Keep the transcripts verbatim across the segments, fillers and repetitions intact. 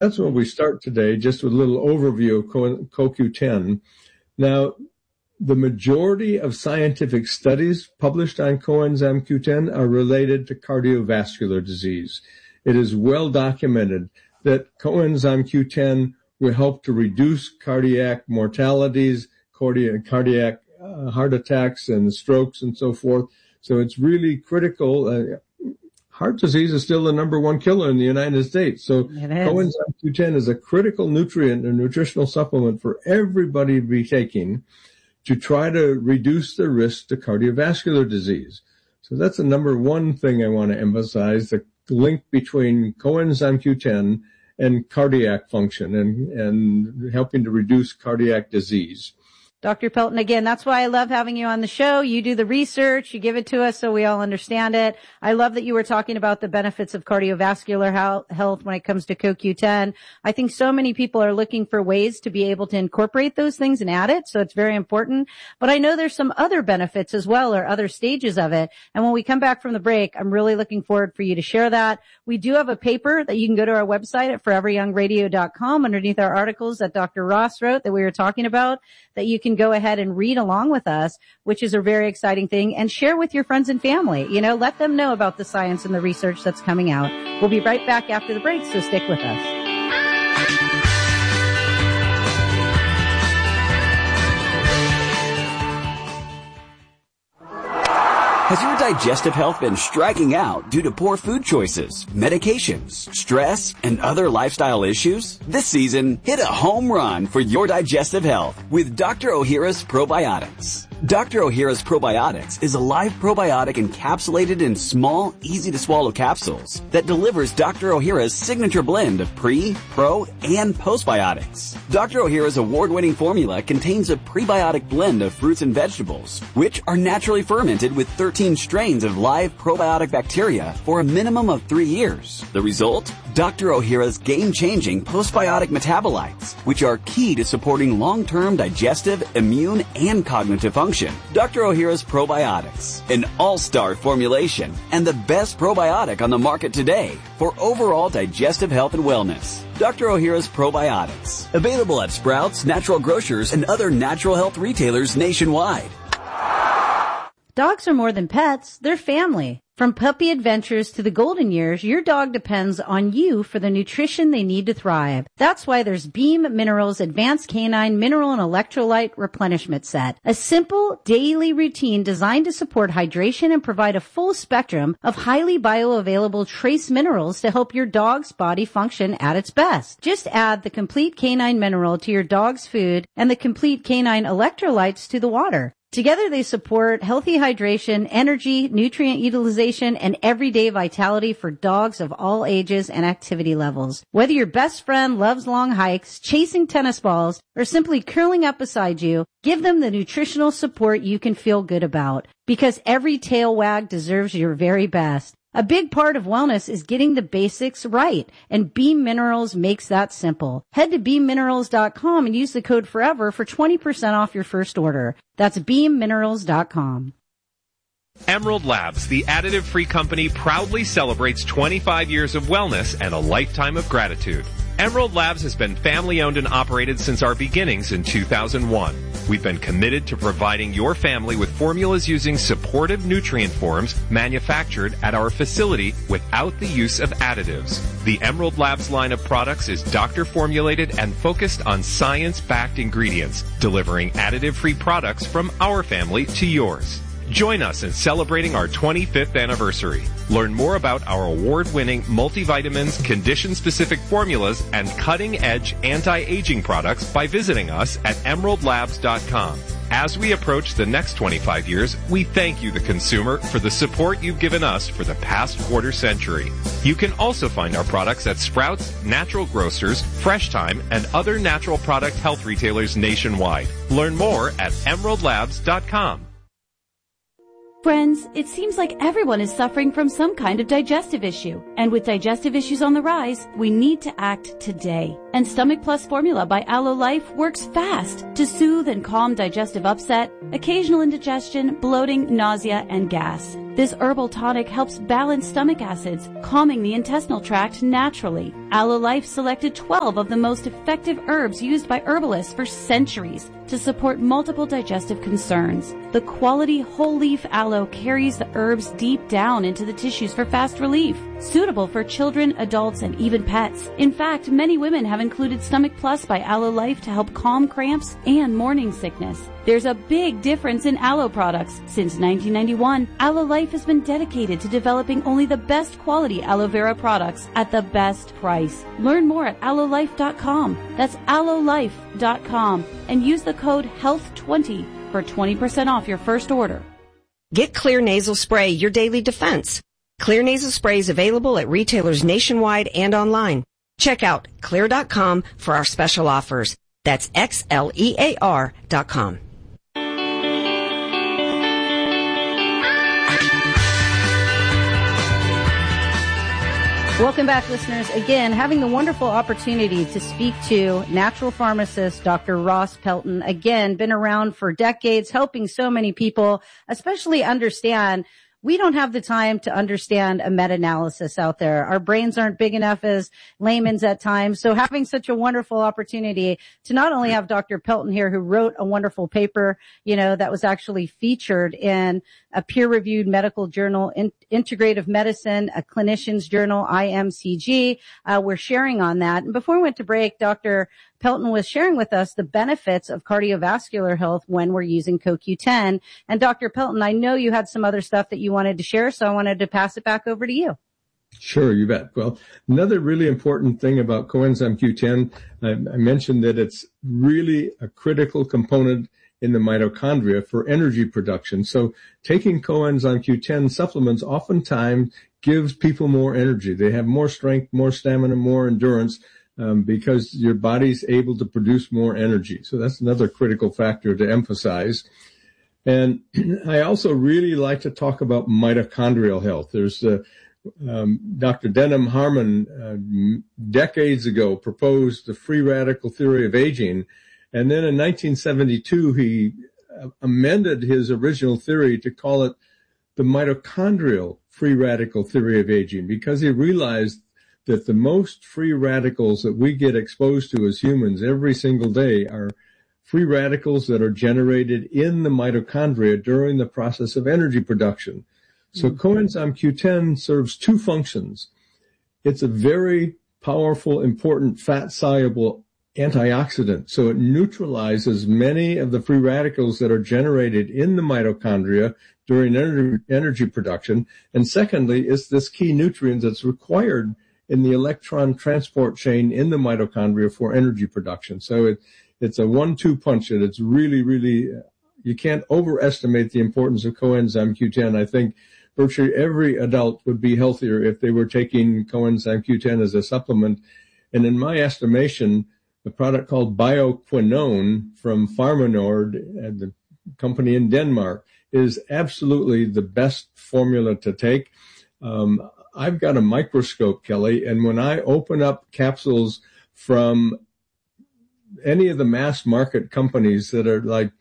That's where we start today, just with a little overview of C O Q ten. Now, the majority of scientific studies published on coenzyme Q ten are related to cardiovascular disease. It is well documented that coenzyme Q ten will help to reduce cardiac mortalities, cardiac, cardiac uh, heart attacks and strokes and so forth. So it's really critical. Uh, heart disease is still the number one killer in the United States. So coenzyme Q ten is a critical nutrient and nutritional supplement for everybody to be taking to try to reduce the risk to cardiovascular disease. So that's the number one thing I want to emphasize, the link between coenzyme Q ten and cardiac function and, and helping to reduce cardiac disease. Doctor Pelton, again, that's why I love having you on the show. You do the research, you give it to us so we all understand it. I love that you were talking about the benefits of cardiovascular health when it comes to C O Q ten. I think so many people are looking for ways to be able to incorporate those things and add it, so it's very important. But I know there's some other benefits as well, or other stages of it. And when we come back from the break, I'm really looking forward for you to share that. We do have a paper that you can go to our website at forever young radio dot com underneath our articles that Doctor Ross wrote that we were talking about, that you can go ahead and read along with us, which is a very exciting thing, and share with your friends and family. You know, let them know about the science and the research that's coming out. We'll be right back after the break, so stick with us. Has your digestive health been striking out due to poor food choices, medications, stress, and other lifestyle issues? This season, hit a home run for your digestive health with Doctor Ohhira's Probiotics. Doctor Ohhira's Probiotics is a live probiotic encapsulated in small, easy-to-swallow capsules that delivers Doctor Ohhira's signature blend of pre, pro, and postbiotics. Doctor Ohhira's award-winning formula contains a prebiotic blend of fruits and vegetables, which are naturally fermented with thirteen strains of live probiotic bacteria for a minimum of three years. The result? Doctor Ohhira's game-changing postbiotic metabolites, which are key to supporting long-term digestive, immune, and cognitive function. Doctor Ohhira's Probiotics, an all-star formulation and the best probiotic on the market today for overall digestive health and wellness. Doctor Ohhira's Probiotics, available at Sprouts, Natural Grocers, and other natural health retailers nationwide. Dogs are more than pets, they're family. From puppy adventures to the golden years, your dog depends on you for the nutrition they need to thrive. That's why there's Beam Minerals Advanced Canine Mineral and Electrolyte Replenishment Set, a simple daily routine designed to support hydration and provide a full spectrum of highly bioavailable trace minerals to help your dog's body function at its best. Just add the Complete Canine Mineral to your dog's food and the Complete Canine Electrolytes to the water. Together they support healthy hydration, energy, nutrient utilization, and everyday vitality for dogs of all ages and activity levels. Whether your best friend loves long hikes, chasing tennis balls, or simply curling up beside you, give them the nutritional support you can feel good about. Because every tail wag deserves your very best. A big part of wellness is getting the basics right, and Beam Minerals makes that simple. Head to beam minerals dot com and use the code FOREVER for twenty percent off your first order. That's beam minerals dot com. Emerald Labs, the additive-free company, proudly celebrates twenty-five years of wellness and a lifetime of gratitude. Emerald Labs has been family-owned and operated since our beginnings in two thousand one. We've been committed to providing your family with formulas using supportive nutrient forms manufactured at our facility without the use of additives. The Emerald Labs line of products is doctor-formulated and focused on science-backed ingredients, delivering additive-free products from our family to yours. Join us in celebrating our twenty-fifth anniversary. Learn more about our award-winning multivitamins, condition-specific formulas, and cutting-edge anti-aging products by visiting us at emerald labs dot com. As we approach the next twenty-five years, we thank you, the consumer, for the support you've given us for the past quarter century. You can also find our products at Sprouts, Natural Grocers, Fresh Time, and other natural product health retailers nationwide. Learn more at emerald labs dot com. Friends, it seems like everyone is suffering from some kind of digestive issue. And with digestive issues on the rise, we need to act today. And Stomach Plus formula by Aloe Life works fast to soothe and calm digestive upset, occasional indigestion, bloating, nausea, and gas. This herbal tonic helps balance stomach acids, calming the intestinal tract naturally. AlloLife selected twelve of the most effective herbs used by herbalists for centuries to support multiple digestive concerns. The quality whole leaf aloe carries the herbs deep down into the tissues for fast relief, suitable for children, adults, and even pets. In fact, many women have included Stomach Plus by AlloLife to help calm cramps and morning sickness. There's a big difference in aloe products. Since nineteen ninety-one, AlloLife has been dedicated to developing only the best quality aloe vera products at the best price. Learn more at allo life dot com. That's allo life dot com and use the code health twenty for twenty percent off your first order. Get Clear Nasal Spray, your daily defense. Clear Nasal Spray is available at retailers nationwide and online. Check out clear dot com for our special offers. That's X L E A R dot com. Welcome back, listeners. Again, having the wonderful opportunity to speak to natural pharmacist Doctor Ross Pelton. Again, been around for decades, helping so many people, especially understand we don't have the time to understand a meta-analysis out there. Our brains aren't big enough as layman's at times. So having such a wonderful opportunity to not only have Doctor Pelton here, who wrote a wonderful paper, you know, that was actually featured in a peer-reviewed medical journal, in, Integrative Medicine, a clinician's journal, I M C G. Uh, we're sharing on that. And before we went to break, Doctor Pelton was sharing with us the benefits of cardiovascular health when we're using C O Q ten. And Doctor Pelton, I know you had some other stuff that you wanted to share, so I wanted to pass it back over to you. Sure, you bet. Well, another really important thing about coenzyme Q ten, I, I mentioned that it's really a critical component in the mitochondria for energy production. So taking coenzyme Q ten supplements oftentimes gives people more energy. They have more strength, more stamina, more endurance, um, because your body's able to produce more energy. So that's another critical factor to emphasize. And I also really like to talk about mitochondrial health. There's uh, um, Doctor Denham Harman uh, decades ago proposed the free radical theory of aging. And then in nineteen seventy-two, he amended his original theory to call it the mitochondrial free radical theory of aging, because he realized that the most free radicals that we get exposed to as humans every single day are free radicals that are generated in the mitochondria during the process of energy production. So mm-hmm. coenzyme Q ten serves two functions. It's a very powerful, important fat-soluble antioxidant. So it neutralizes many of the free radicals that are generated in the mitochondria during energy, energy production. And secondly, it's this key nutrient that's required in the electron transport chain in the mitochondria for energy production. So it, it's a one two punch, and it's really, really, you can't overestimate the importance of coenzyme Q ten. I think virtually every adult would be healthier if they were taking coenzyme Q ten as a supplement. And in my estimation, the product called Bioquinone from Pharmanord, the company in Denmark, is absolutely the best formula to take. Um, I've got a microscope, Kelly, and when I open up capsules from any of the mass market companies that are like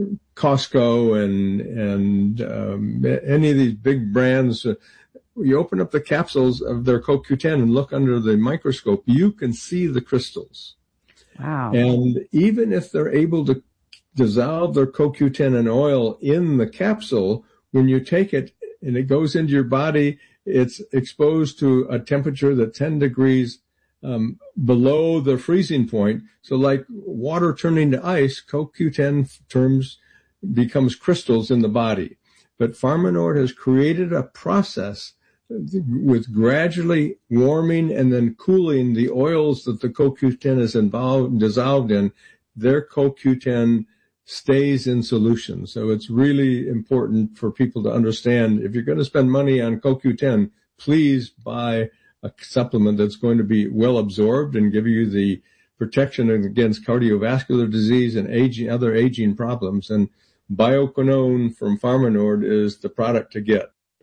Costco and and um, any of these big brands, uh, you open up the capsules of their C O Q ten and look under the microscope, you can see the crystals. Wow. And even if they're able to dissolve their C O Q ten in oil in the capsule, when you take it and it goes into your body, it's exposed to a temperature that's ten degrees um, below the freezing point. So like water turning to ice, C O Q ten terms becomes crystals in the body. But Pharmanord has created a process with gradually warming and then cooling the oils that the C O Q ten is involved, dissolved in. Their C O Q ten stays in solution. So it's really important for people to understand, if you're going to spend money on C O Q ten, please buy a supplement that's going to be well absorbed and give you the protection against cardiovascular disease and aging, other aging problems. And Bioquinone from Pharmanord is the product to get.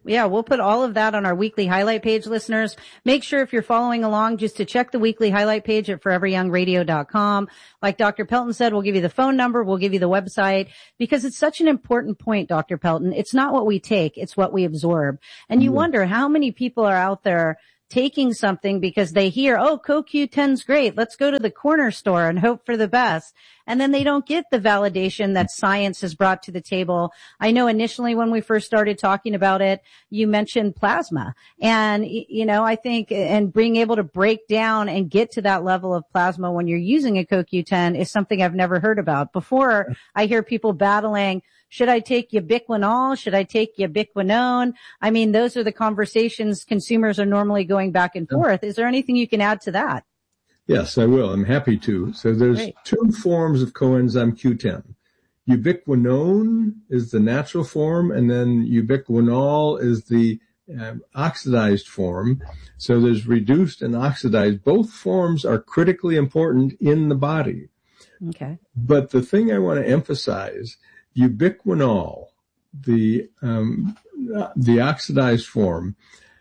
Yeah, we'll put all of that on our weekly highlight page, listeners. Make sure if you're following along just to check the weekly highlight page at forever young radio dot com. Like Doctor Pelton said, we'll give you the phone number, we'll give you the website, because it's such an important point, Doctor Pelton. It's not what we take, it's what we absorb. And you mm-hmm. wonder how many people are out there taking something because they hear, oh, C O Q ten's great. Let's go to the corner store and hope for the best. And then they don't get the validation that science has brought to the table. I know initially when we first started talking about it, you mentioned plasma. And, you know, I think, and being able to break down and get to that level of plasma when you're using a C O Q ten is something I've never heard about. Before, I hear people battling, should I take ubiquinol? Should I take ubiquinone? I mean, those are the conversations consumers are normally going back and forth. Is there anything you can add to that? Yes, I will. I'm happy to. So there's Great. two forms of coenzyme Q ten. Ubiquinone is the natural form, and then ubiquinol is the uh, oxidized form. So there's reduced and oxidized. Both forms are critically important in the body. Okay. But the thing I want to emphasize, ubiquinol, the um, the oxidized form,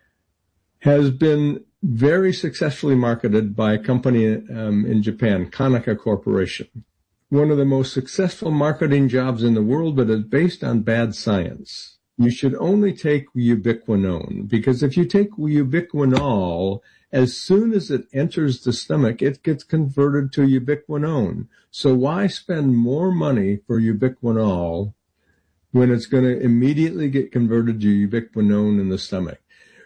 has been very successfully marketed by a company um, in Japan, Konica Corporation. One of the most successful marketing jobs in the world, but it's based on bad science. You should only take ubiquinone, because if you take ubiquinol, as soon as it enters the stomach, it gets converted to ubiquinone. So why spend more money for ubiquinol when it's going to immediately get converted to ubiquinone in the stomach?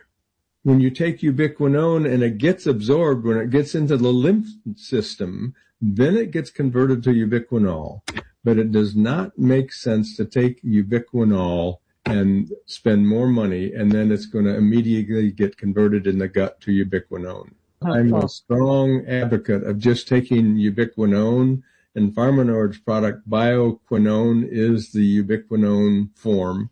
When you take ubiquinone and it gets absorbed, when it gets into the lymph system, then it gets converted to ubiquinol. But it does not make sense to take ubiquinol and spend more money, and then it's going to immediately get converted in the gut to ubiquinone. Oh, I'm a strong advocate of just taking ubiquinone, and Pharmanord's product, Bioquinone, is the ubiquinone form,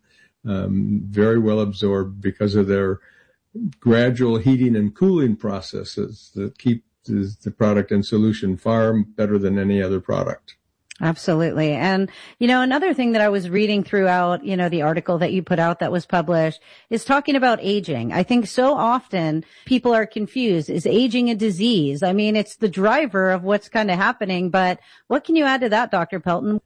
um, very well absorbed because of their gradual heating and cooling processes that keep the, the product in solution far better than any other product. Absolutely. And, you know, another thing that I was reading throughout, you know, the article that you put out that was published is talking about aging. I think so often people are confused. Is aging a disease? I mean, it's the driver of what's kind of happening, but what can you add to that, Doctor Pelton?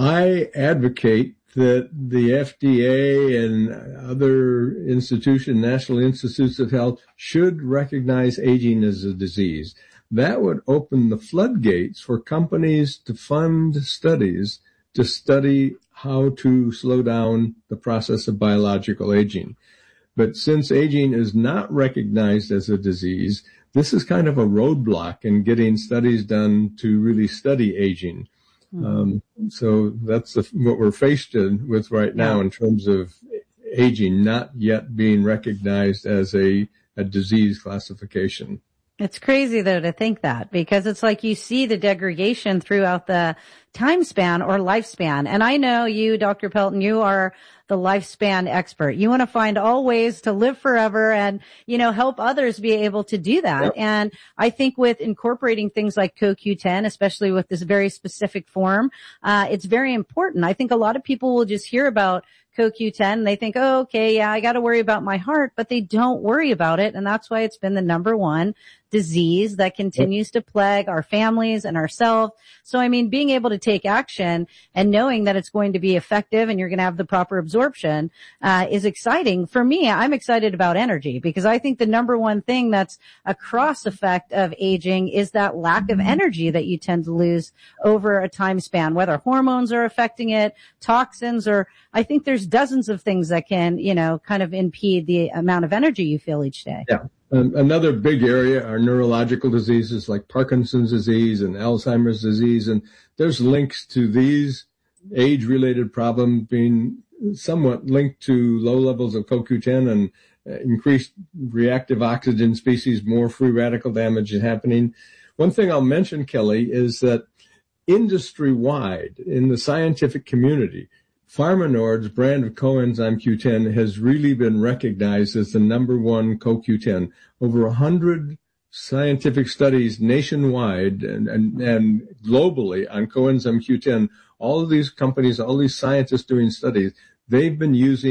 I advocate that the F D A and other institutions, National Institutes of Health, should recognize aging as a disease. That would open the floodgates for companies to fund studies to study how to slow down the process of biological aging. But since aging is not recognized as a disease, this is kind of a roadblock in getting studies done to really study aging. Mm-hmm. Um, so that's the, what we're faced with right now yeah. in terms of aging not yet being recognized as a, a disease classification. It's crazy, though, to think that, because it's like you see the degradation throughout the time span or lifespan. And I know you, Doctor Pelton, you are the lifespan expert. You want to find all ways to live forever and, you know, help others be able to do that. Yep. And I think with incorporating things like C O Q ten, especially with this very specific form, uh, it's very important. I think a lot of people will just hear about C O Q ten. They think, oh, okay, yeah, I got to worry about my heart, but they don't worry about it. And that's why it's been the number one disease that continues to plague our families and ourselves. So, I mean, being able to take action and knowing that it's going to be effective and you're going to have the proper absorption, uh, is exciting. For me, I'm excited about energy because I think the number one thing that's a cross effect of aging is that lack of energy that you tend to lose over a time span, whether hormones are affecting it, toxins, or I think there's dozens of things that can, you know, kind of impede the amount of energy you feel each day. Yeah. Um, another big area are neurological diseases like Parkinson's disease and Alzheimer's disease. And there's links to these age-related problems being somewhat linked to low levels of C O Q ten and uh, increased reactive oxygen species, more free radical damage is happening. One thing I'll mention, Kelly, is that industry-wide in the scientific community, Pharmanord's brand of coenzyme Q ten has really been recognized as the number one C O Q ten. Over a hundred scientific studies nationwide and, and, and globally on coenzyme Q ten. All of these companies, all these scientists doing studies, they've been using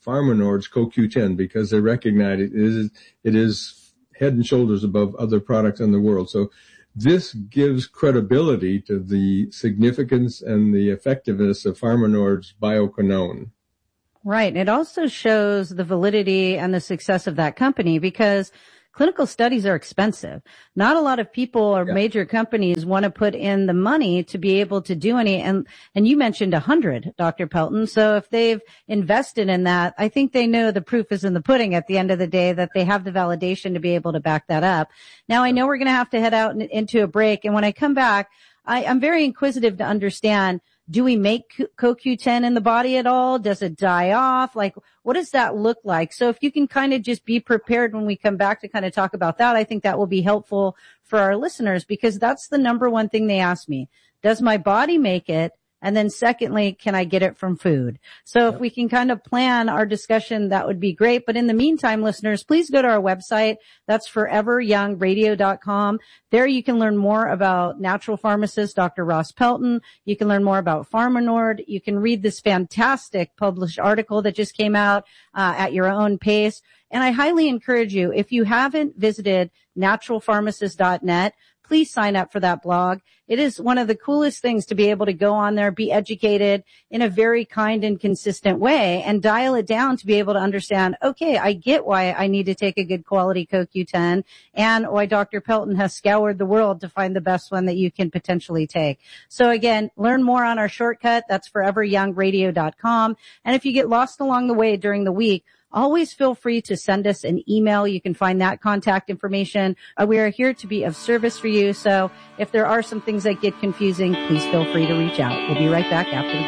Pharmanord's Co Q ten because they recognize it is, it is head and shoulders above other products in the world. So this gives credibility to the significance and the effectiveness of Pharmanord's Bioquinone. Right. It also shows the validity and the success of that company because clinical studies are expensive. Not a lot of people or yeah. major companies want to put in the money to be able to do any. And, and you mentioned a hundred, Doctor Pelton. So if they've invested in that, I think they know the proof is in the pudding at the end of the day, that they have the validation to be able to back that up. Now I know we're going to have to head out into a break. And when I come back, I, I'm very inquisitive to understand, do we make Co Q ten in the body at all? Does it die off? Like, what does that look like? So if you can kind of just be prepared when we come back to kind of talk about that, I think that will be helpful for our listeners because that's the number one thing they ask me. Does my body make it? And then secondly, can I get it from food? So if we can kind of plan our discussion, that would be great. But in the meantime, listeners, please go to our website. That's forever young radio dot com. There you can learn more about natural pharmacist Doctor Ross Pelton. You can learn more about Pharmanord. You can read this fantastic published article that just came out uh, at your own pace. And I highly encourage you, if you haven't visited natural pharmacist dot net, please sign up for that blog. It is one of the coolest things to be able to go on there, be educated in a very kind and consistent way and dial it down to be able to understand, okay, I get why I need to take a good quality Co Q ten and why Doctor Pelton has scoured the world to find the best one that you can potentially take. So again, learn more on our shortcut. That's forever young radio dot com. And if you get lost along the way during the week, always feel free to send us an email. You can find that contact information. Uh, we are here to be of service for you. So if there are some things that get confusing, please feel free to reach out. We'll be right back after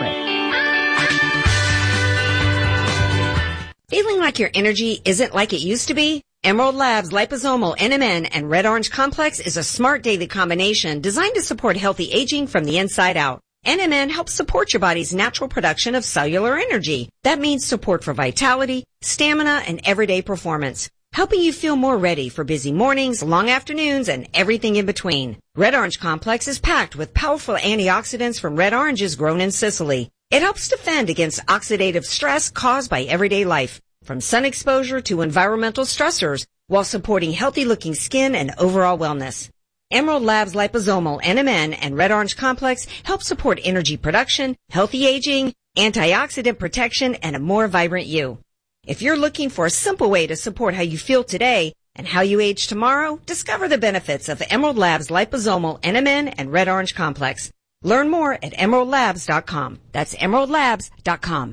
the break. Feeling like your energy isn't like it used to be? Emerald Labs Liposomal N M N and Red Orange Complex is a smart daily combination designed to support healthy aging from the inside out. N M N helps support your body's natural production of cellular energy. That means support for vitality, stamina, and everyday performance, helping you feel more ready for busy mornings, long afternoons, and everything in between. Red Orange Complex is packed with powerful antioxidants from red oranges grown in Sicily. It helps defend against oxidative stress caused by everyday life, from sun exposure to environmental stressors, while supporting healthy-looking skin and overall wellness. Emerald Labs Liposomal N M N and Red Orange Complex help support energy production, healthy aging, antioxidant protection, and a more vibrant you. If you're looking for a simple way to support how you feel today and how you age tomorrow, discover the benefits of Emerald Labs Liposomal N M N and Red Orange Complex. Learn more at emerald labs dot com. That's emerald labs dot com.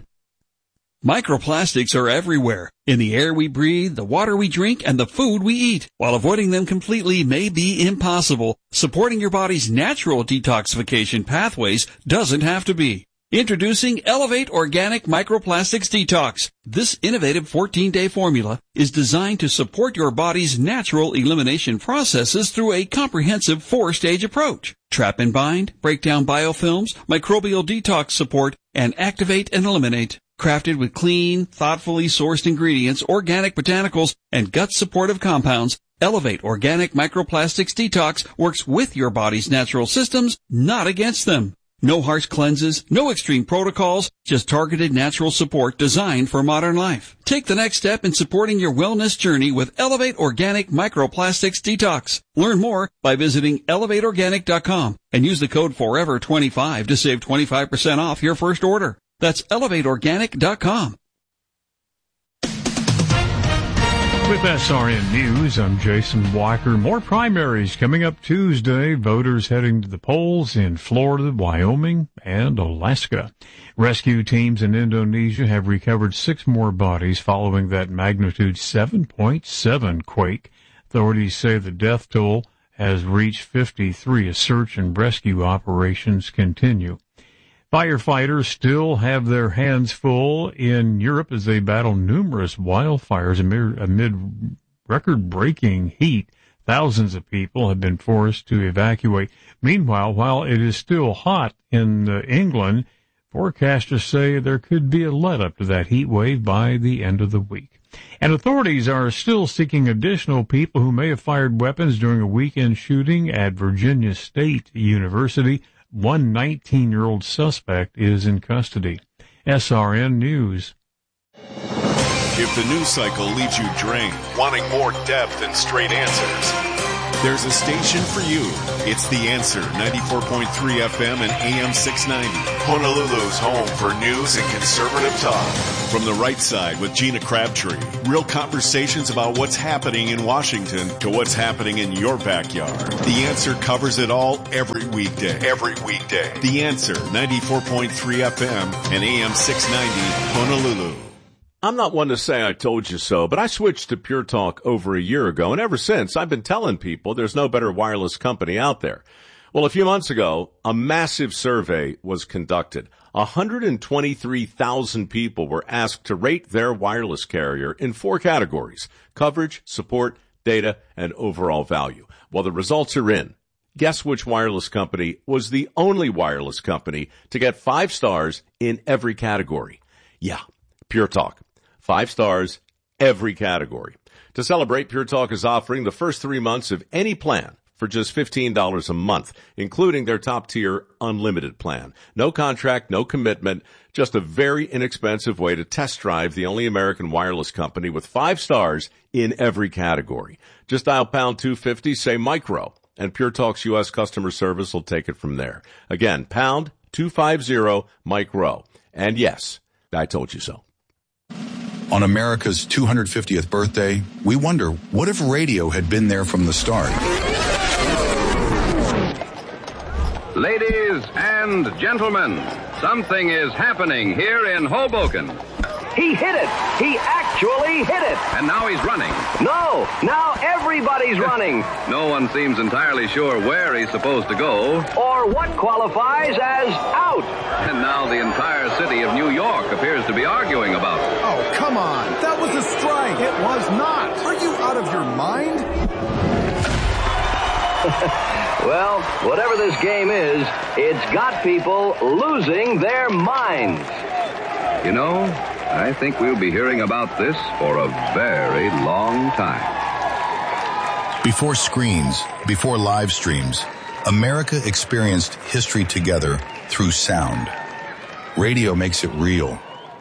Microplastics are everywhere, in the air we breathe, the water we drink, and the food we eat. While avoiding them completely may be impossible, supporting your body's natural detoxification pathways doesn't have to be. Introducing Elevate Organic Microplastics Detox. This innovative fourteen-day formula is designed to support your body's natural elimination processes through a comprehensive four-stage approach. Trap and bind, break down biofilms, microbial detox support, and activate and eliminate. Crafted with clean, thoughtfully sourced ingredients, organic botanicals, and gut-supportive compounds, Elevate Organic Microplastics Detox works with your body's natural systems, not against them. No harsh cleanses, no extreme protocols, just targeted natural support designed for modern life. Take the next step in supporting your wellness journey with Elevate Organic Microplastics Detox. Learn more by visiting elevate organic dot com and use the code forever twenty-five to save twenty-five percent off your first order. That's elevate organic dot com. With S R N News, I'm Jason Walker. More primaries coming up Tuesday. Voters heading to the polls in Florida, Wyoming, and Alaska. Rescue teams in Indonesia have recovered six more bodies following that magnitude seven point seven quake. Authorities say the death toll has reached fifty-three as search and rescue operations continue. Firefighters still have their hands full in Europe as they battle numerous wildfires amid, amid record-breaking heat. Thousands of people have been forced to evacuate. Meanwhile, while it is still hot in uh, England, forecasters say there could be a let-up to that heat wave by the end of the week. And authorities are still seeking additional people who may have fired weapons during a weekend shooting at Virginia State University. One nineteen-year-old suspect is in custody. S R N News. If the news cycle leaves you drained, wanting more depth and straight answers, there's a station for you. It's The Answer, ninety-four point three F M and A M six ninety. Honolulu's home for news and conservative talk. From the right side with Gina Crabtree. Real conversations about what's happening in Washington to what's happening in your backyard. The Answer covers it all every weekday. Every weekday. The Answer, ninety-four point three F M and A M six ninety, Honolulu. I'm not one to say I told you so, but I switched to Pure Talk over a year ago, and ever since I've been telling people there's no better wireless company out there. Well, a few months ago, a massive survey was conducted. one hundred twenty-three thousand people were asked to rate their wireless carrier in four categories: coverage, support, data, and overall value. Well, the results are in. Guess which wireless company was the only wireless company to get five stars in every category? Yeah, Pure Talk. Five stars, every category. To celebrate, Pure Talk is offering the first three months of any plan for just fifteen dollars a month, including their top-tier unlimited plan. No contract, no commitment, just a very inexpensive way to test drive the only American wireless company with five stars in every category. Just dial pound two fifty, say micro, and Pure Talk's U S customer service will take it from there. Again, pound two fifty, micro. And yes, I told you so. On America's two hundred fiftieth birthday, we wonder, what if radio had been there from the start? Ladies and gentlemen, something is happening here in Hoboken. He hit it. He actually hit it. And now he's running. No, now everybody's running. No one seems entirely sure where he's supposed to go. Or what qualifies as out. And now the entire city of New York appears to be arguing about it. Oh, come on. That was a strike. It was not. Are you out of your mind? Well, whatever this game is, it's got people losing their minds. You know, I think we'll be hearing about this for a very long time. Before screens, before live streams, America experienced history together through sound. Radio makes it real.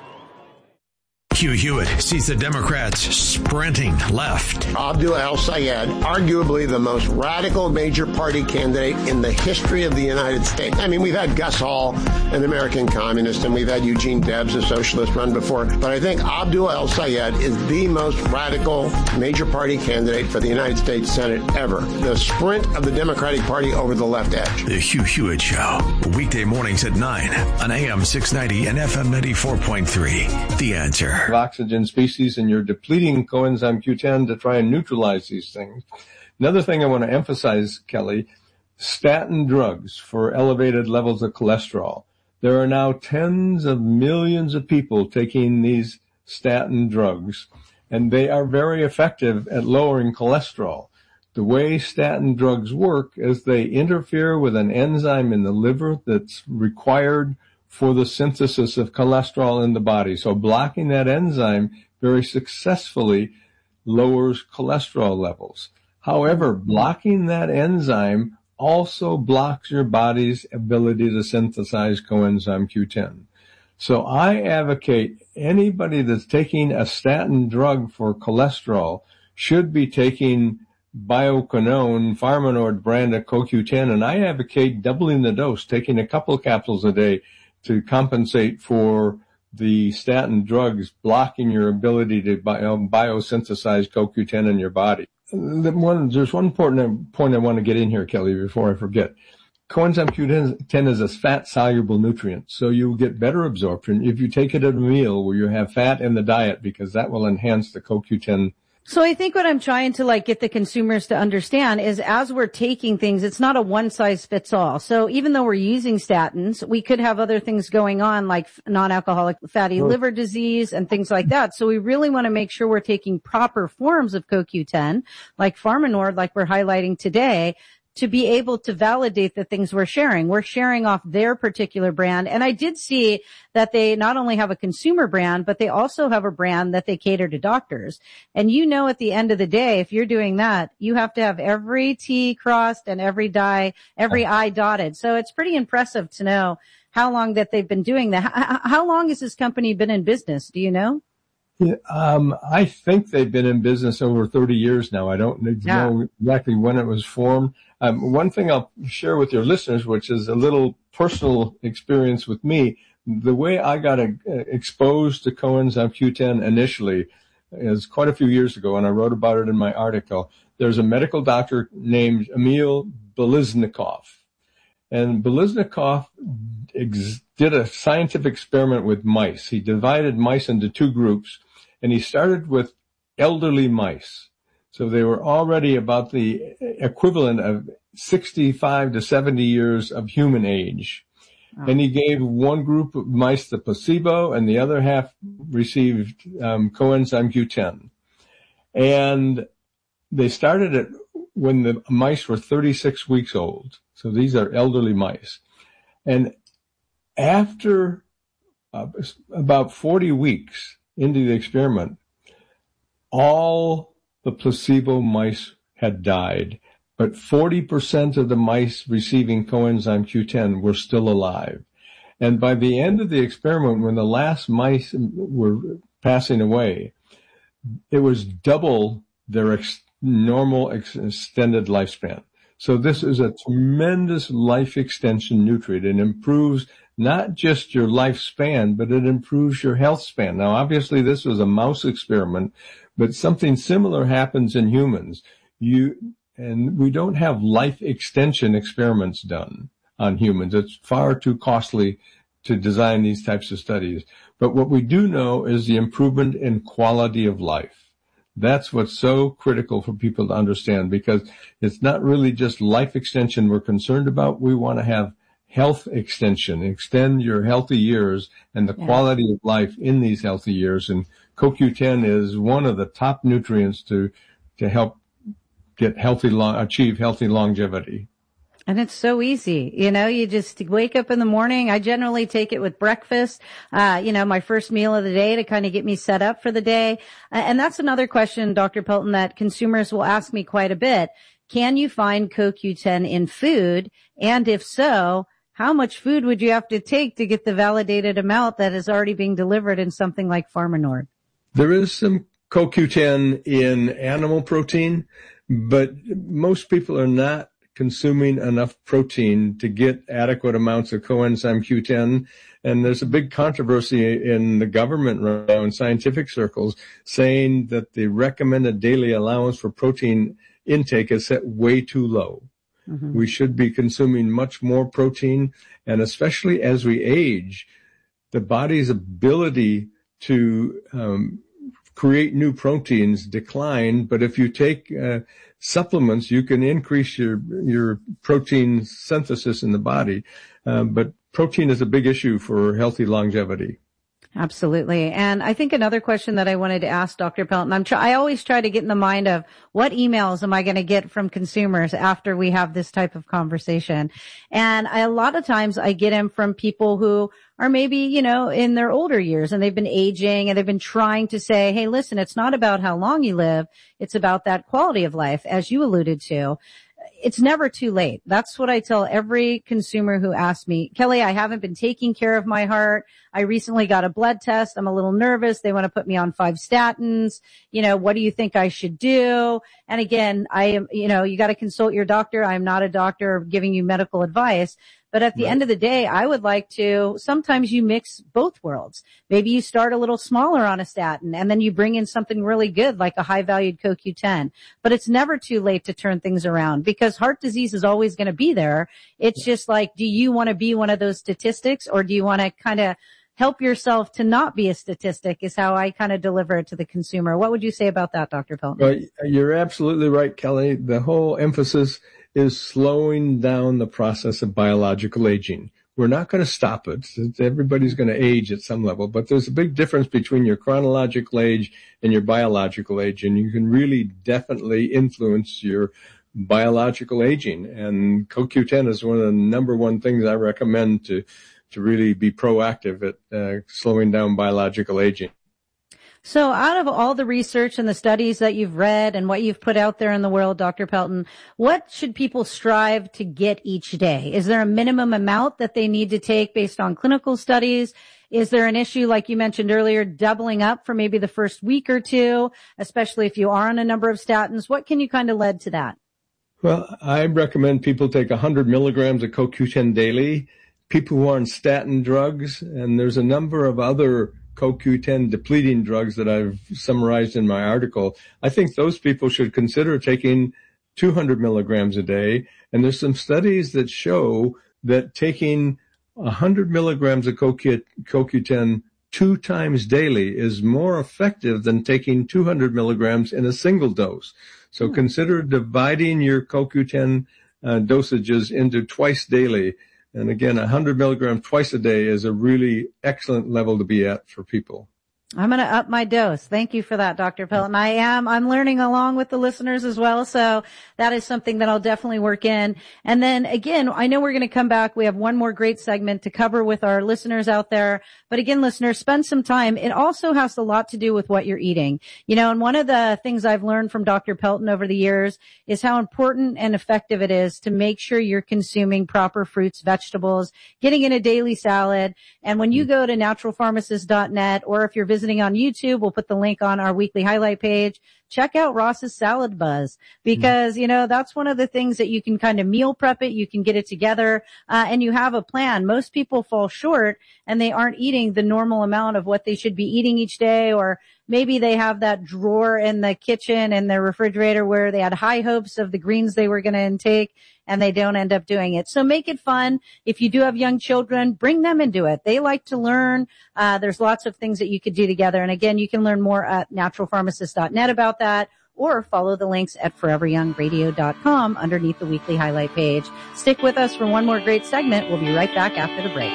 Hugh Hewitt sees the Democrats sprinting left. Abdul El-Sayed, arguably the most radical major party candidate in the history of the United States. I mean, we've had Gus Hall, an American communist, and we've had Eugene Debs, a socialist, run before. But I think Abdul El-Sayed is the most radical major party candidate for the United States Senate ever. The sprint of the Democratic Party over the left edge. The Hugh Hewitt Show, weekday mornings at nine on A M six ninety and F M ninety-four point three. The Answer. Of oxygen species, and you're depleting coenzyme Q ten to try and neutralize these things. Another thing I want to emphasize, Kelly, statin drugs for elevated levels of cholesterol. There are now tens of millions of people taking these statin drugs, and they are very effective at lowering cholesterol. The way statin drugs work is they interfere with an enzyme in the liver that's required for the synthesis of cholesterol in the body. So blocking that enzyme very successfully lowers cholesterol levels. However, blocking that enzyme also blocks your body's ability to synthesize coenzyme Q ten. So I advocate anybody that's taking a statin drug for cholesterol should be taking Bioquinone, Pharmanord brand of C O Q ten, and I advocate doubling the dose, taking a couple of capsules a day to compensate for the statin drugs blocking your ability to bio, biosynthesize C O Q ten in your body. The one, there's one important point I want to get in here, Kelly, before I forget. Coenzyme Q ten is a fat-soluble nutrient, so you'll get better absorption if you take it at a meal where you have fat in the diet, because that will enhance the C O Q ten. So I think what I'm trying to like get the consumers to understand is as we're taking things, it's not a one size fits all. So even though we're using statins, we could have other things going on like non-alcoholic fatty oh. liver disease and things like that. So we really want to make sure we're taking proper forms of C O Q ten, like Pharmanord, like we're highlighting today, to be able to validate the things we're sharing. We're sharing off their particular brand. And I did see that they not only have a consumer brand, but they also have a brand that they cater to doctors. And you know, at the end of the day, if you're doing that, you have to have every T crossed and every die, every I dotted. So it's pretty impressive to know how long that they've been doing that. How long has this company been in business? Do you know? Yeah, um, I think they've been in business over thirty years now. I don't Yeah. know exactly when it was formed. Um, one thing I'll share with your listeners, which is a little personal experience with me, the way I got uh, exposed to coenzyme Q ten initially is quite a few years ago, and I wrote about it in my article. There's a medical doctor named Emil Beliznikov. And Beliznikov ex- did a scientific experiment with mice. He divided mice into two groups, and he started with elderly mice. So they were already about the equivalent of sixty-five to seventy years of human age. Oh. And he gave one group of mice the placebo, and the other half received um, coenzyme Q ten. And they started it when the mice were thirty-six weeks old. So these are elderly mice. And after uh, about forty weeks into the experiment, all the placebo mice had died, but forty percent of the mice receiving coenzyme Q ten were still alive. And by the end of the experiment, when the last mice were passing away, it was double their ex- normal ex- extended lifespan. So this is a tremendous life extension nutrient. It improves not just your lifespan, but it improves your health span. Now, obviously, this was a mouse experiment, but something similar happens in humans. You and we don't have life extension experiments done on humans. It's far too costly to design these types of studies. But what we do know is the improvement in quality of life. That's what's so critical for people to understand, because it's not really just life extension we're concerned about. We want to have health extension, extend your healthy years and the yeah. quality of life in these healthy years. And C O Q ten is one of the top nutrients to, to help get healthy, long, achieve healthy longevity. And it's so easy. You know, you just wake up in the morning. I generally take it with breakfast, uh, you know, my first meal of the day to kind of get me set up for the day. And that's another question, Doctor Pelton, that consumers will ask me quite a bit. Can you find C O Q ten in food? And if so, how much food would you have to take to get the validated amount that is already being delivered in something like PharmaNord? There is some C O Q ten in animal protein, but most people are not consuming enough protein to get adequate amounts of coenzyme Q ten. And there's a big controversy in the government right now in scientific circles saying that the recommended daily allowance for protein intake is set way too low. Mm-hmm. We should be consuming much more protein, and especially as we age, the body's ability to um, create new proteins decline. But if you take uh, supplements, you can increase your your protein synthesis in the body. Um, but protein is a big issue for healthy longevity. Absolutely. And I think another question that I wanted to ask Doctor Pelton, I'm try, I always try to get in the mind of what emails am I going to get from consumers after we have this type of conversation. And I, a lot of times I get them from people who are maybe, you know, in their older years and they've been aging and they've been trying to say, hey, listen, it's not about how long you live. It's about that quality of life, as you alluded to. It's never too late. That's what I tell every consumer who asks me, Kelly, I haven't been taking care of my heart. I recently got a blood test. I'm a little nervous. They want to put me on five statins. You know, what do you think I should do? And again, I am, you know, you got to consult your doctor. I'm not a doctor giving you medical advice. But at the right. end of the day, I would like to, sometimes you mix both worlds. Maybe you start a little smaller on a statin and then you bring in something really good like a high valued C O Q ten. But it's never too late to turn things around because heart disease is always going to be there. It's just like, do you want to be one of those statistics or do you want to kind of help yourself to not be a statistic is how I kind of deliver it to the consumer. What would you say about that, Doctor Pelton? Well, you're absolutely right, Kelly. The whole emphasis is slowing down the process of biological aging. We're not going to stop it. Everybody's going to age at some level, but there's a big difference between your chronological age and your biological age, and you can really definitely influence your biological aging. And C O Q ten is one of the number one things I recommend to to really be proactive at uh, slowing down biological aging. So out of all the research and the studies that you've read and what you've put out there in the world, Doctor Pelton, what should people strive to get each day? Is there a minimum amount that they need to take based on clinical studies? Is there an issue, like you mentioned earlier, doubling up for maybe the first week or two, especially if you are on a number of statins? What can you kind of lead to that? Well, I recommend people take one hundred milligrams of C O Q ten daily. People who are on statin drugs, and there's a number of other C O Q ten depleting drugs that I've summarized in my article. I think those people should consider taking two hundred milligrams a day. And there's some studies that show that taking one hundred milligrams of C O Q ten two times daily is more effective than taking two hundred milligrams in a single dose. So hmm. consider dividing your C O Q ten uh, dosages into twice daily. And again, one hundred milligrams twice a day is a really excellent level to be at for people. I'm going to up my dose. Thank you for that, Doctor Pelton. I am. I'm learning along with the listeners as well. So that is something that I'll definitely work in. And then again, I know we're going to come back. We have one more great segment to cover with our listeners out there. But again, listeners, spend some time. It also has a lot to do with what you're eating. You know, and one of the things I've learned from Doctor Pelton over the years is how important and effective it is to make sure you're consuming proper fruits, vegetables, getting in a daily salad. And when you go to natural pharmacist dot net, or if you're visiting on YouTube, we'll put the link on our weekly highlight page. Check out Ross's Salad Buzz, because, you know, that's one of the things that you can kind of meal prep it. You can get it together, uh, and you have a plan. Most people fall short and they aren't eating the normal amount of what they should be eating each day, or maybe they have that drawer in the kitchen and their refrigerator where they had high hopes of the greens they were going to intake, and they don't end up doing it. So make it fun. If you do have young children, bring them into it. They like to learn. Uh, there's lots of things that you could do together. And again, you can learn more at natural pharmacist dot net about that, or follow the links at forever young radio dot com underneath the weekly highlight page. Stick with us for one more great segment. We'll be right back after the break.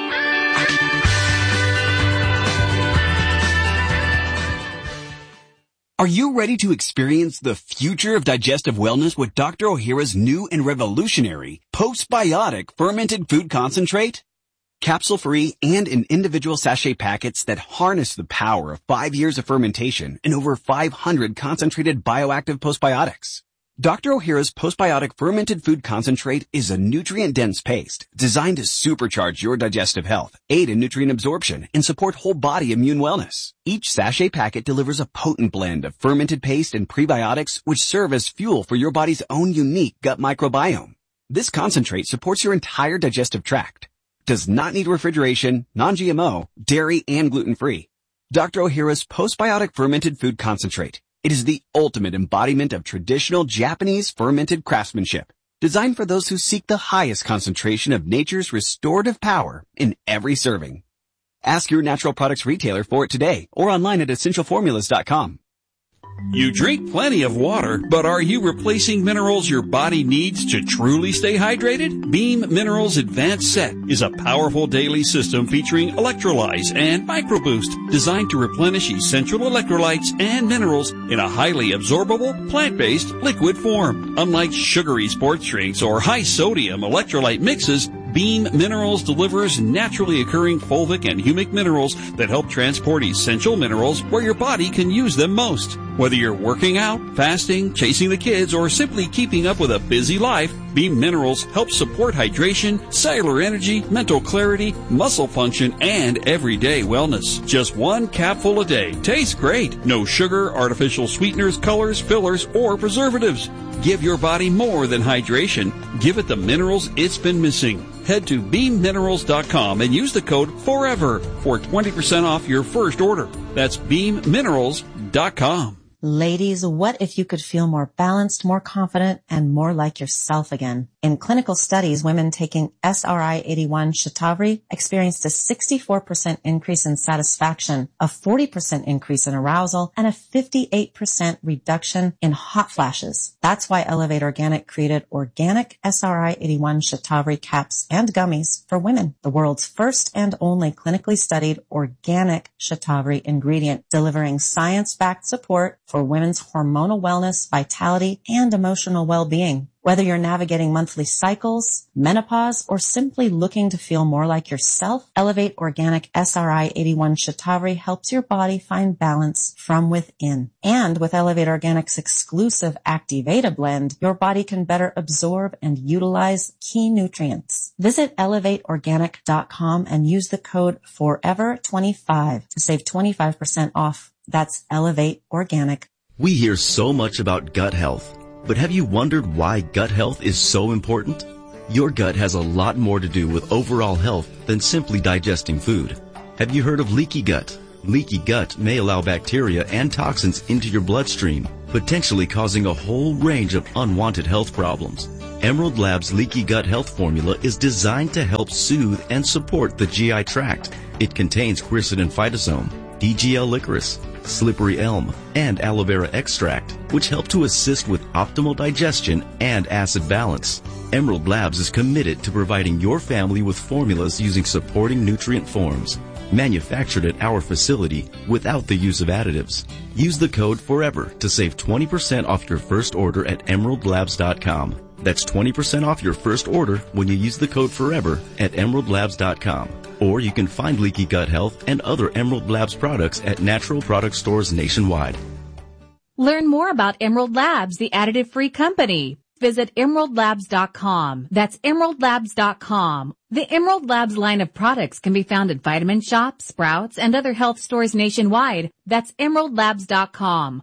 Are you ready to experience the future of digestive wellness with Doctor Ohhira's new and revolutionary postbiotic fermented food concentrate? Capsule-free and in individual sachet packets that harness the power of five years of fermentation and over five hundred concentrated bioactive postbiotics. Doctor Ohhira's postbiotic fermented food concentrate is a nutrient-dense paste designed to supercharge your digestive health, aid in nutrient absorption, and support whole body immune wellness. Each sachet packet delivers a potent blend of fermented paste and prebiotics which serve as fuel for your body's own unique gut microbiome. This concentrate supports your entire digestive tract, does not need refrigeration, non-G M O, dairy, and gluten-free. Doctor Ohhira's postbiotic fermented food concentrate. It is the ultimate embodiment of traditional Japanese fermented craftsmanship, designed for those who seek the highest concentration of nature's restorative power in every serving. Ask your natural products retailer for it today or online at essential formulas dot com. You drink plenty of water, but are you replacing minerals your body needs to truly stay hydrated? Beam Minerals Advanced Set is a powerful daily system featuring Electrolyze and MicroBoost, designed to replenish essential electrolytes and minerals in a highly absorbable, plant-based liquid form. Unlike sugary sports drinks or high-sodium electrolyte mixes, Beam Minerals delivers naturally occurring fulvic and humic minerals that help transport essential minerals where your body can use them most. Whether you're working out, fasting, chasing the kids, or simply keeping up with a busy life, Beam Minerals helps support hydration, cellular energy, mental clarity, muscle function, and everyday wellness. Just one capful a day. Tastes great. No sugar, artificial sweeteners, colors, fillers, or preservatives. Give your body more than hydration. Give it the minerals it's been missing. Head to beam minerals dot com and use the code FOREVER for twenty percent off your first order. That's beam minerals dot com. Ladies, what if you could feel more balanced, more confident, and more like yourself again? In clinical studies, women taking S R I eighty-one Shatavari experienced a sixty-four percent increase in satisfaction, a forty percent increase in arousal, and a fifty-eight percent reduction in hot flashes. That's why Elevate Organic created organic S R I eighty-one Shatavari caps and gummies for women, the world's first and only clinically studied organic Shatavari ingredient, delivering science-backed support for women's hormonal wellness, vitality, and emotional well-being. Whether you're navigating monthly cycles, menopause, or simply looking to feel more like yourself, Elevate Organic S R I eighty-one Shatavari helps your body find balance from within. And with Elevate Organic's exclusive Activata blend, your body can better absorb and utilize key nutrients. Visit elevate organic dot com and use the code forever twenty-five to save twenty-five percent off. That's Elevate Organic. We hear so much about gut health, but have you wondered why gut health is so important? Your gut has a lot more to do with overall health than simply digesting food. Have you heard of leaky gut? Leaky gut may allow bacteria and toxins into your bloodstream, potentially causing a whole range of unwanted health problems. Emerald Labs Leaky Gut Health Formula is designed to help soothe and support the G I tract. It contains quercetin phytosome, D G L licorice, slippery elm, and aloe vera extract, which help to assist with optimal digestion and acid balance. Emerald Labs is committed to providing your family with formulas using supporting nutrient forms, manufactured at our facility without the use of additives. Use the code FOREVER to save twenty percent off your first order at emerald labs dot com. That's twenty percent off your first order when you use the code FOREVER at emerald labs dot com. Or you can find Leaky Gut Health and other Emerald Labs products at natural product stores nationwide. Learn more about Emerald Labs, the additive-free company. Visit emerald labs dot com. That's emerald labs dot com. The Emerald Labs line of products can be found at Vitamin Shoppe, Sprouts, and other health stores nationwide. That's emerald labs dot com.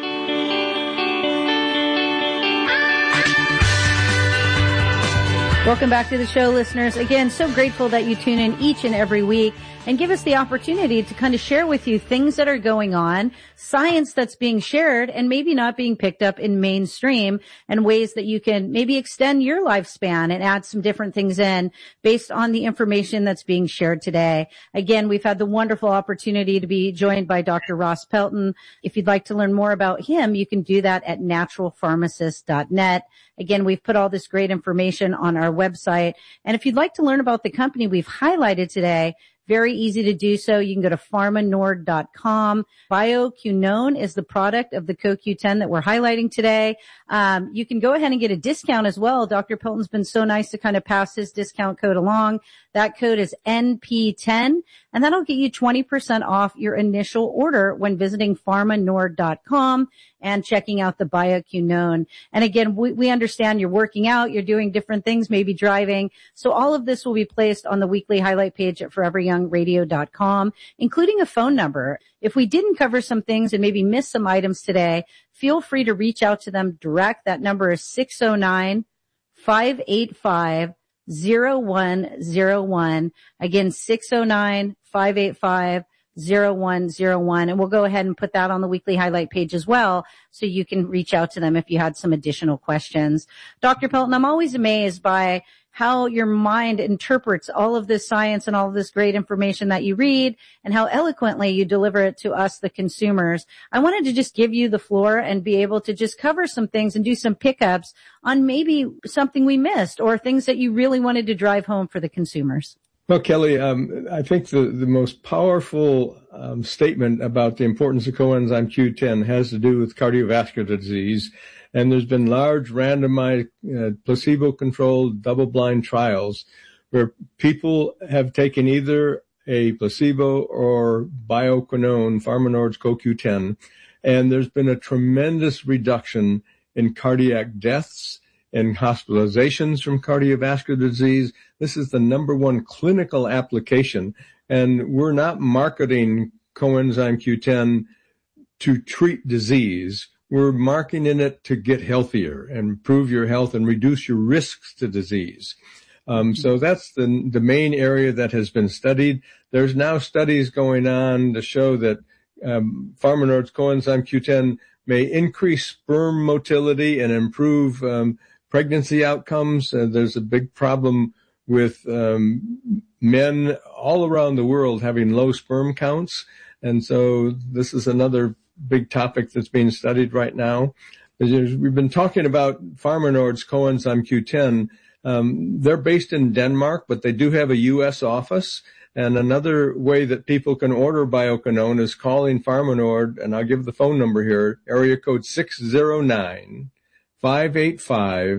Welcome back to the show, listeners. Again, so grateful that you tune in each and every week and give us the opportunity to kind of share with you things that are going on, science that's being shared and maybe not being picked up in mainstream, and ways that you can maybe extend your lifespan and add some different things in based on the information that's being shared today. Again, we've had the wonderful opportunity to be joined by Doctor Ross Pelton. If you'd like to learn more about him, you can do that at natural pharmacist dot net. Again, we've put all this great information on our website. And if you'd like to learn about the company we've highlighted today, very easy to do so. You can go to pharma nord dot com. BioQuinone is the product of the C O Q ten that we're highlighting today. Um, you can go ahead and get a discount as well. Doctor Pelton's been so nice to kind of pass his discount code along. That code is N P ten, and that'll get you twenty percent off your initial order when visiting pharma nord dot com and checking out the BioQuinone. And again, we, we understand you're working out, you're doing different things, maybe driving. So all of this will be placed on the weekly highlight page at forever young radio dot com, including a phone number. If we didn't cover some things and maybe miss some items today, feel free to reach out to them direct. That number is six oh nine, five eight five, zero one zero one. Again, six oh nine, five eight five, zero one zero one. And we'll go ahead and put that on the weekly highlight page as well, so you can reach out to them if you had some additional questions. Doctor Pelton, I'm always amazed by how your mind interprets all of this science and all of this great information that you read, and how eloquently you deliver it to us, the consumers. I wanted to just give you the floor and be able to just cover some things and do some pickups on maybe something we missed or things that you really wanted to drive home for the consumers. Well, Kelly, um, I think the, the most powerful um, statement about the importance of coenzyme Q ten has to do with cardiovascular disease. And there's been large randomized uh, placebo-controlled double-blind trials where people have taken either a placebo or BioQuinone, Pharma Nord's C O Q ten, and there's been a tremendous reduction in cardiac deaths and hospitalizations from cardiovascular disease. This is the number one clinical application, and we're not marketing coenzyme Q ten to treat disease. We're marketing it to get healthier and improve your health and reduce your risks to disease. Um, so that's the, the main area that has been studied. There's now studies going on to show that um, Pharma Nord's coenzyme Q ten may increase sperm motility and improve um, pregnancy outcomes. Uh, there's a big problem with um, men all around the world having low sperm counts. And so this is another big topic that's being studied right now. We've been talking about Pharma Nord's coenzyme Q ten. Um, they're based in Denmark, but they do have a U S office. And another way that people can order BioQuinone is calling Pharma Nord, and I'll give the phone number here, area code six oh nine, five eight five,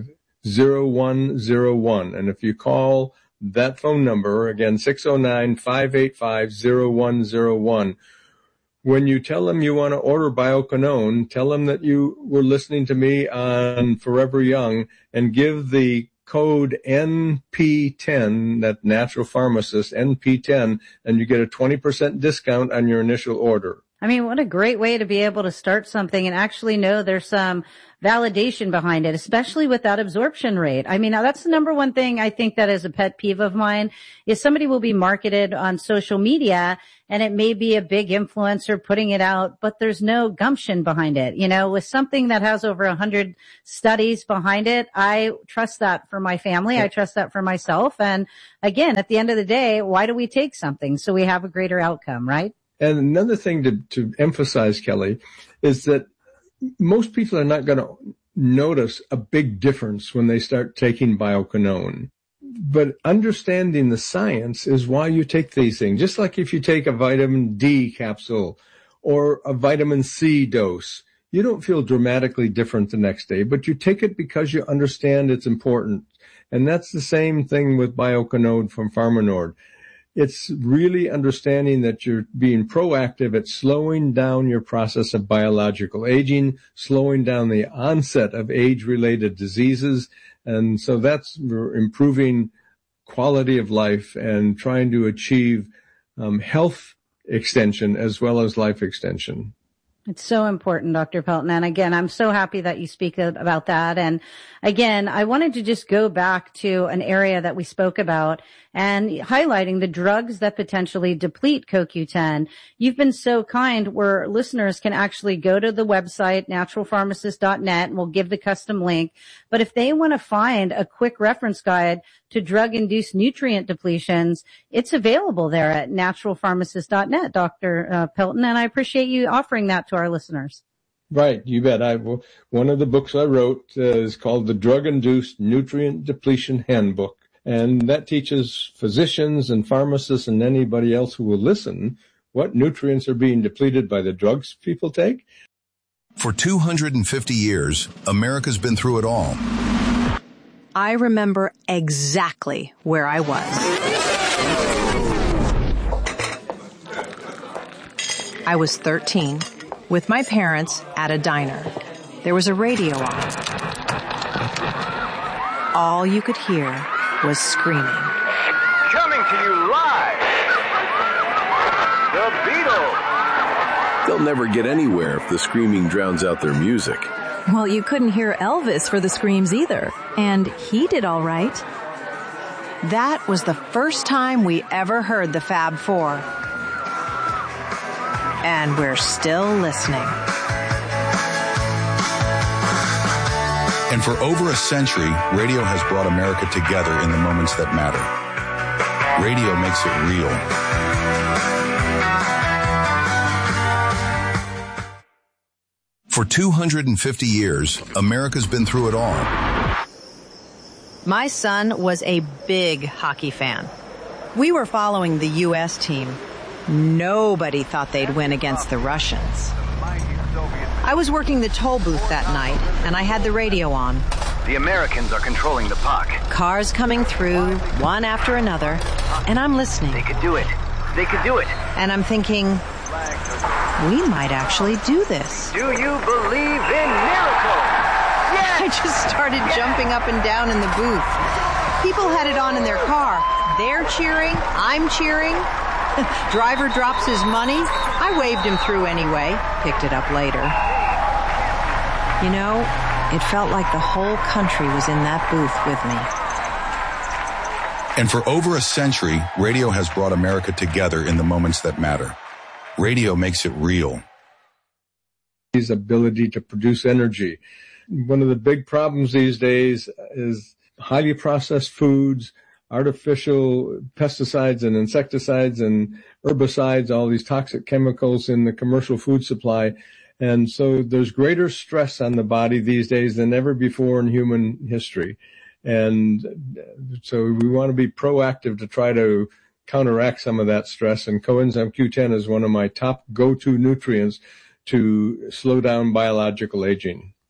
zero one zero one. And if you call that phone number, again, six oh nine, five eight five, zero one zero one, when you tell them you want to order Bioquinone, tell them that you were listening to me on Forever Young and give the code N P ten, that natural pharmacist, N P ten, and you get a twenty percent discount on your initial order. I mean, what a great way to be able to start something and actually know there's some validation behind it, especially with that absorption rate. I mean, that's the number one thing I think that is a pet peeve of mine is somebody will be marketed on social media and it may be a big influencer putting it out, but there's no gumption behind it. You know, with something that has over a hundred studies behind it, I trust that for my family. I trust that for myself. And again, at the end of the day, why do we take something? So we have a greater outcome, right? And another thing to, to emphasize, Kelly, is that most people are not going to notice a big difference when they start taking Bioquinone. But understanding the science is why you take these things. Just like if you take a vitamin D capsule or a vitamin C dose, you don't feel dramatically different the next day, but you take it because you understand it's important. And that's the same thing with Bioquinone from PharmaNord. It's really understanding that you're being proactive at slowing down your process of biological aging, slowing down the onset of age-related diseases. And so that's improving quality of life and trying to achieve um, health extension as well as life extension. It's so important, Doctor Pelton. And again, I'm so happy that you speak about that. And again, I wanted to just go back to an area that we spoke about and highlighting the drugs that potentially deplete C O Q ten. You've been so kind where listeners can actually go to the website, natural pharmacist dot net, and we'll give the custom link. But if they want to find a quick reference guide to drug-induced nutrient depletions, it's available there at natural pharmacist dot net, Doctor Uh, Pelton, and I appreciate you offering that to our listeners. Right, you bet. I, one of the books I wrote uh, is called The Drug-Induced Nutrient Depletion Handbook, and that teaches physicians and pharmacists and anybody else who will listen what nutrients are being depleted by the drugs people take. For two hundred fifty years, America's been through it all. I remember exactly where I was. I was thirteen, with my parents at a diner. There was a radio on. All you could hear was screaming. Coming to you live, the Beatles. They'll never get anywhere if the screaming drowns out their music. Well, you couldn't hear Elvis for the screams either, and he did all right. That was the first time we ever heard the Fab Four. And we're still listening. And for over a century, radio has brought America together in the moments that matter. Radio makes it real. For two hundred fifty years, America's been through it all. My son was a big hockey fan. We were following the U S team. Nobody thought they'd win against the Russians. I was working the toll booth that night, and I had the radio on. The Americans are controlling the puck. Cars coming through, one after another, and I'm listening. They could do it. They could do it. And I'm thinking, we might actually do this. Do you believe in miracles? Yes! I just started yes! jumping up and down in the booth. People had it on in their car. They're cheering. I'm cheering. Driver drops his money. I waved him through anyway. Picked it up later. You know, it felt like the whole country was in that booth with me. And for over a century, radio has brought America together in the moments that matter. Radio makes it real. His ability to produce energy. One of the big problems these days is highly processed foods, artificial pesticides and insecticides and herbicides, all these toxic chemicals in the commercial food supply. And so there's greater stress on the body these days than ever before in human history. And so we want to be proactive to try to counteract some of that stress. And coenzyme Q ten is one of my top go-to nutrients to slow down biological aging.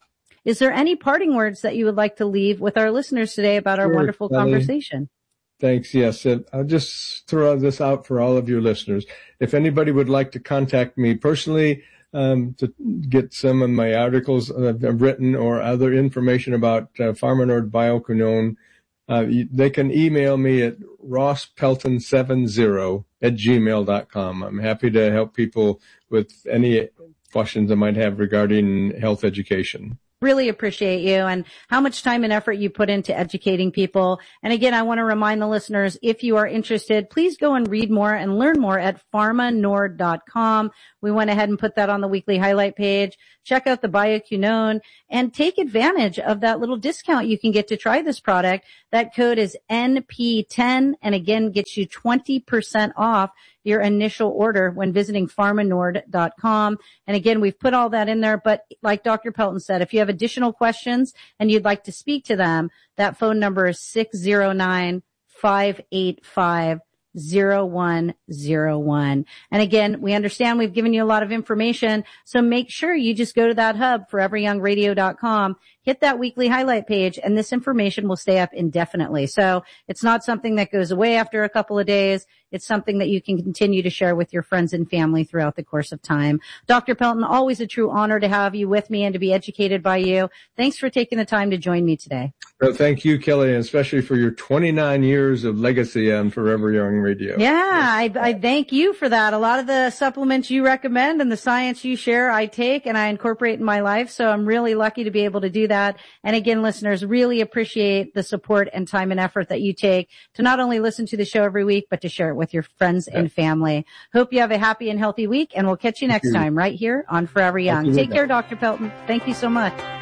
Is there any parting words that you would like to leave with our listeners today about our Sure, wonderful Kelly. conversation? Thanks. Yes. And I'll just throw this out for all of your listeners. If anybody would like to contact me personally, um, to get some of my articles I've written or other information about uh, Pharmanord Bioquinone, uh, they can email me at ross pelton seventy at gmail dot com. I'm happy to help people with any questions I might have regarding health education. Really appreciate you and how much time and effort you put into educating people. And again, I want to remind the listeners, if you are interested, please go and read more and learn more at pharmanord dot com. We went ahead and put that on the weekly highlight page. Check out the Bioquinone and take advantage of that little discount you can get to try this product. That code is N P ten and again gets you twenty percent off your initial order when visiting pharmanord dot com. And again, we've put all that in there, but like Doctor Pelton said, if you have additional questions and you'd like to speak to them, that phone number is six zero nine, five eight five, zero one zero one. And again, we understand we've given you a lot of information, so make sure you just go to that hub, forever young radio dot com, hit that weekly highlight page, and this information will stay up indefinitely. So it's not something that goes away after a couple of days. It's something that you can continue to share with your friends and family throughout the course of time. Doctor Pelton, always a true honor to have you with me and to be educated by you. Thanks for taking the time to join me today. Well, thank you, Kelly, and especially for your twenty-nine years of legacy on Forever Young Radio. Yeah, I, I thank you for that. A lot of the supplements you recommend and the science you share, I take and I incorporate in my life. So I'm really lucky to be able to do that. And again, listeners, really appreciate the support and time and effort that you take to not only listen to the show every week, but to share it with your friends and family. Hope you have a happy and healthy week, and we'll catch you next time right here on Forever Young. Take care, Doctor Pelton. Thank you so much.